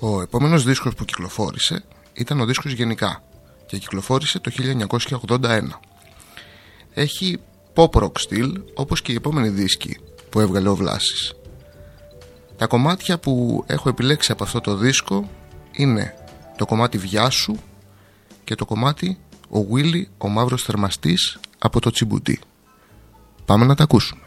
Ο επόμενος δίσκος που κυκλοφόρησε ήταν ο δίσκος Γενικά και κυκλοφόρησε το 1981. Έχει pop rock στυλ όπως και οι επόμενοι δίσκοι που έβγαλε ο Βλάσης. Τα κομμάτια που έχω επιλέξει από αυτό το δίσκο είναι το κομμάτι Βιάσου και το κομμάτι Ο Willy ο Μαύρος Θερμαστής από το Τσιμπουτί. Πάμε να τα ακούσουμε.